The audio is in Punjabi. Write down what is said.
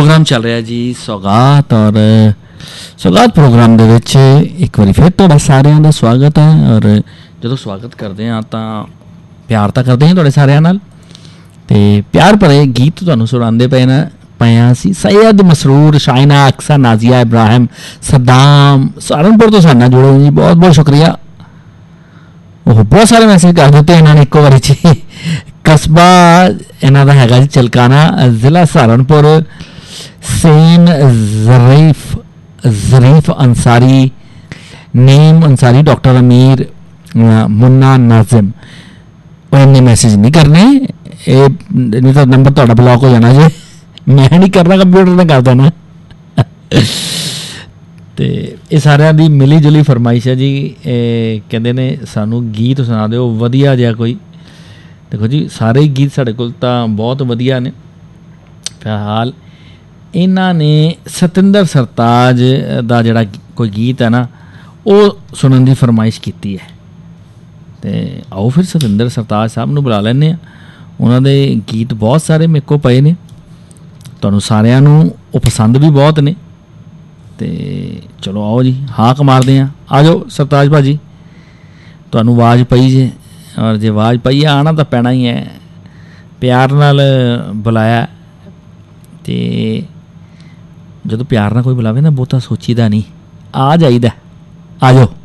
प्रोग्राम चल रहा जी सौगात और सौगात प्रोग्राम ਦੇ ਵਿੱਚ ਇੱਕ ਵਾਰੀ ਫਿਰ ਤੁਹਾਡਾ ਸਾਰਿਆਂ ਦਾ ਸਵਾਗਤ ਹੈ। ਔਰ ਜਦੋਂ ਸਵਾਗਤ ਕਰਦੇ ਹਾਂ ਤਾਂ ਪਿਆਰ ਤਾਂ ਕਰਦੇ ਹਾਂ ਤੁਹਾਡੇ ਸਾਰਿਆਂ ਨਾਲ, ਅਤੇ ਪਿਆਰ ਭਰੇ ਗੀਤ ਤੁਹਾਨੂੰ ਸੁਣਾਉਂਦੇ ਪਏ ਹਾਂ ਅਸੀਂ। ਸੈयद ਮਸਰੂਰ, ਸ਼ਾਇਨਾ ਅਕਸਾ, ਨਾਜ਼ੀਆ ਇਬਰਾਹਿਮ, ਸਦਾਮ ਸਹਾਰਨਪੁਰ ਤੋਂ ਸਾਡੇ ਨਾਲ ਜੁੜੇ ਹੋ ਜੀ, ਬਹੁਤ ਬਹੁਤ ਸ਼ੁਕਰੀਆ। ਉਹ ਬਹੁਤ ਸਾਰੇ ਮੈਸੇਜ ਕਰ ਦਿੱਤੇ ਇਹਨਾਂ ਨੇ ਇੱਕੋ ਵਾਰੀ 'ਚ। ਕਸਬਾ ਇਹਨਾਂ ਦਾ ਹੈਗਾ ਜੀ ਚਲਕਾਨਾ, ਜ਼ਿਲ੍ਹਾ ਸਹਾਰਨਪੁਰ। ਸੇਨ ਜ਼ਰੀਫ ਅੰਸਾਰੀ, ਨੀਮ ਅੰਸਾਰੀ, ਡਾਕਟਰ ਅਮੀਰ, ਮੁੰਨਾ ਨਾਜ਼ਿਮ। ਉਹ ਇੰਨੇ ਮੈਸੇਜ ਨਹੀਂ ਕਰਨੇ, ਇਹ ਨਹੀਂ ਤਾਂ ਨੰਬਰ ਤੁਹਾਡਾ ਬਲੌਕ ਹੋ ਜਾਣਾ ਜੇ। ਮੈਂ ਨਹੀਂ ਕਰਨਾ, ਕੰਪਿਊਟਰ ਨੇ ਕਰ ਦੇਣਾ। ਅਤੇ ਇਹ ਸਾਰਿਆਂ ਦੀ ਮਿਲੀ ਜੁਲੀ ਫਰਮਾਇਸ਼ ਹੈ ਜੀ। ਇਹ ਕਹਿੰਦੇ ਨੇ ਸਾਨੂੰ ਗੀਤ ਸੁਣਾ ਦਿਓ ਵਧੀਆ ਜਿਹਾ ਕੋਈ। ਦੇਖੋ ਜੀ, ਸਾਰੇ ਹੀ ਗੀਤ ਸਾਡੇ ਕੋਲ ਤਾਂ ਬਹੁਤ ਵਧੀਆ ਨੇ। ਫਿਲਹਾਲ ਇਹਨਾਂ ਨੇ ਸਤਿੰਦਰ ਸਰਤਾਜ ਦਾ ਜਿਹੜਾ ਕੋਈ ਗੀਤ ਹੈ ਨਾ, ਉਹ ਸੁਣਨ ਦੀ ਫਰਮਾਇਸ਼ ਕੀਤੀ ਹੈ। ਅਤੇ ਆਓ ਫਿਰ ਸਤਿੰਦਰ ਸਰਤਾਜ ਸਾਹਿਬ ਨੂੰ ਬੁਲਾ ਲੈਂਦੇ ਹਾਂ। ਉਹਨਾਂ ਦੇ ਗੀਤ ਬਹੁਤ ਸਾਰੇ ਮੇਰੇ ਕੋਲ ਪਏ ਨੇ, ਤੁਹਾਨੂੰ ਸਾਰਿਆਂ ਨੂੰ ਉਹ ਪਸੰਦ ਵੀ ਬਹੁਤ ਨੇ। ਅਤੇ ਚਲੋ ਆਓ ਜੀ, ਹਾਕ ਮਾਰਦੇ ਹਾਂ। ਆ ਜਾਓ ਸਰਤਾਜ ਭਾਅ ਜੀ, ਤੁਹਾਨੂੰ ਆਵਾਜ਼ ਪਈ ਜੇ, ਔਰ ਜੇ ਆਵਾਜ਼ ਪਈ ਆਉਣਾ ਤਾਂ ਪੈਣਾ ਹੀ ਹੈ। ਪਿਆਰ ਨਾਲ ਬੁਲਾਇਆ, ਅਤੇ ਜਦੋਂ ਪਿਆਰ ਨਾਲ ਕੋਈ ਬੁਲਾਵੇ ਨਾ ਬਹੁਤਾ ਸੋਚੀਦਾ ਨਹੀਂ, ਆ ਜਾਈਦਾ। ਆ ਜਾਓ।